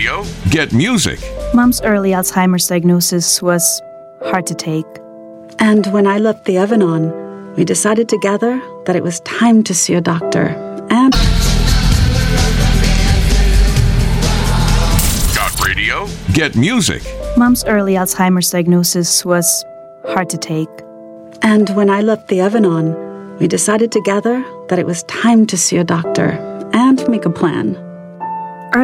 radio, get music. Mom's early Alzheimer's diagnosis was hard to take. And when I left the Evanon, we decided together that it was time to see a doctor. And Got radio, get music. Mom's early Alzheimer's diagnosis was hard to take. And when I left the Evanon, we decided together that it was time to see a doctor and make a plan.